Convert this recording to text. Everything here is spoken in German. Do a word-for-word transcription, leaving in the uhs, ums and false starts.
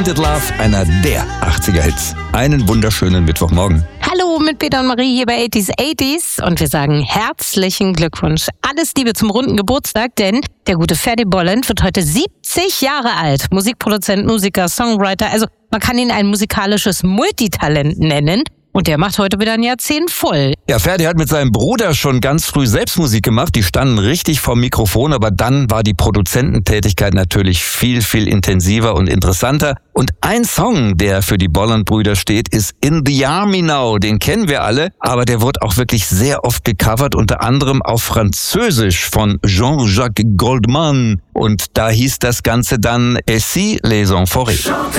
Did Love, einer der achtziger-Hits. Einen wunderschönen Mittwochmorgen. Hallo mit Peter und Marie hier bei achtziger achtziger und wir sagen herzlichen Glückwunsch. Alles Liebe zum runden Geburtstag, denn der gute Ferdy Bolland wird heute siebzig Jahre alt. Musikproduzent, Musiker, Songwriter, also man kann ihn ein musikalisches Multitalent nennen. Und der macht heute wieder ein Jahrzehnt voll. Ja, Ferdy hat mit seinem Bruder schon ganz früh selbst Musik gemacht. Die standen richtig vorm Mikrofon, aber dann war die Produzententätigkeit natürlich viel, viel intensiver und interessanter. Und ein Song, der für die Bolland-Brüder steht, ist In the Army Now. Den kennen wir alle, aber der wurde auch wirklich sehr oft gecovert, unter anderem auf Französisch von Jean-Jacques Goldman. Und da hieß das Ganze dann Et si les enfants.